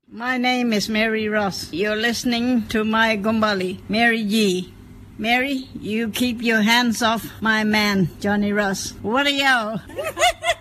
My name is Mary Ross. You're listening to my Gombali, Mary G. Mary, you keep your hands off my man, Johnny Ross. What are y'all?